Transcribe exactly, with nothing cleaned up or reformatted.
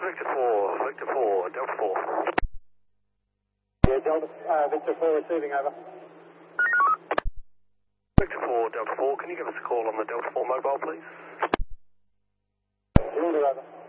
Victor four, Victor four, Delta four. Yeah, Delta, uh, Victor four receiving, over. Victor four, Delta four, can you give us a call on the Delta four mobile, please? Will do, over.